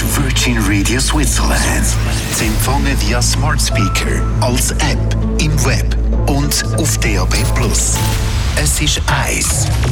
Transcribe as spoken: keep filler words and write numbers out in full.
ist Virgin Radio Switzerland. Zu empfangen via Smart Speaker, als App, im Web und auf D A B plus. Es ist eins